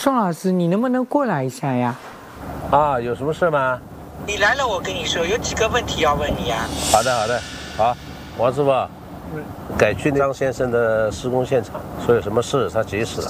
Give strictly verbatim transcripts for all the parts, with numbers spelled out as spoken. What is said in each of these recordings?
宋老师，你能不能过来一下呀？ 啊，有什么事吗？ 你来了，我跟你说，有几个问题要问你啊。 好的，好的，好，王师傅，嗯，改去张先生的施工现场，说有什么事他急死了。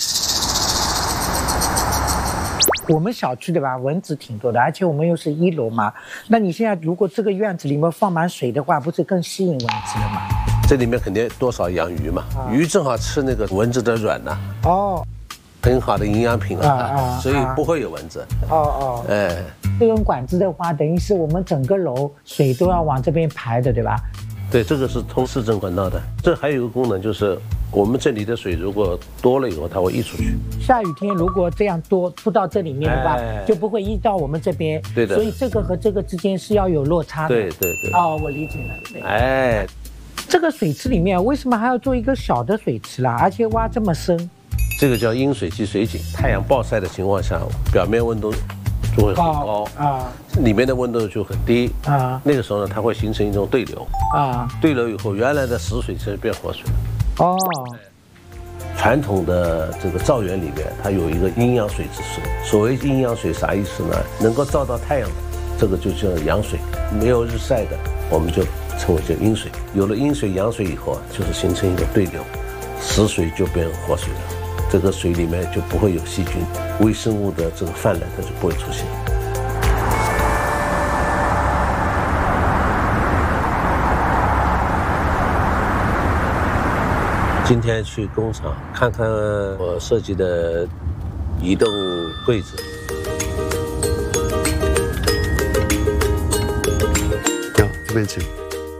我们小区对吧，蚊子挺多的，而且我们又是一楼嘛。那你现在如果这个院子里面放满水的话，不是更吸引蚊子了吗？ 这里面肯定多少养鱼嘛，啊、鱼正好吃那个蚊子的卵呐、啊。哦。很好的营养品啊，啊所以不会有蚊子。哦哦，哎， 这种管子的话，等于是我们整个楼水都要往这边排的，对吧？ 对，这个是通市政管道的。这还有一个功能，就是我们这里的水如果多了以后，它会溢出去。 下雨天如果这样多出到这里面的话，哎、就不会溢到我们这边。 对的。 所以这个和这个之间是要有落差的。 对对对。 哦，我理解了。对哎， 这个水池里面为什么还要做一个小的水池啦？而且挖这么深？ 这个叫阴水积水井，太阳暴晒的情况下，表面温度就会很高啊，里面的温度就很低啊。那个时候呢，它会形成一种对流啊，对流以后，原来的死水就变活水了。哦，传统的这个造园里面，它有一个阴阳水之说。所谓阴阳水啥意思呢？能够照到太阳的，这个就叫阳水；没有日晒的，我们就称为叫阴水。有了阴水、阳水以后啊，就是形成一个对流，死水就变活水了。这个水里面就不会有细菌、微生物的这个泛滥，它就不会出现。今天去工厂看看我设计的移动柜子。 好，这边请。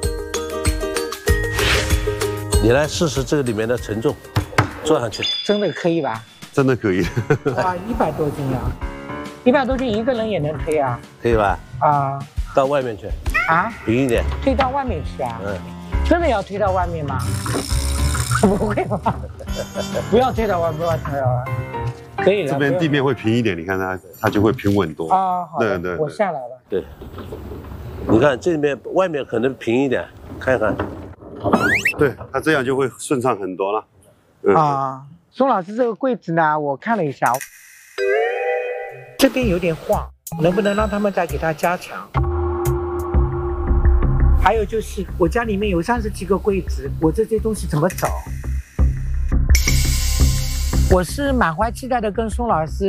你来试试这个里面的承重。坐上去， 真的可以吧？ 真的可以。 哇，一百多斤啊！一百多斤一个人也能推啊？ 可以吧？ 啊， 到外面去啊？平一点， 推到外面去啊？嗯，真的要推到外面吗？不会吧？不要推到外面，不要推到外面。可以了。 这边地面会平一点，你看它，它就会平稳多。 啊，好的， 对对， 我下来了。 对，你看这边外面可能平一点，看一看。 对，它这样就会顺畅很多了。 嗯、啊，宋老师，这个柜子呢，我看了一下，这边有点晃，能不能让他们再给它加强？还有就是，我家里面有三十几个柜子，我这些东西怎么找？我是满怀期待的跟宋老师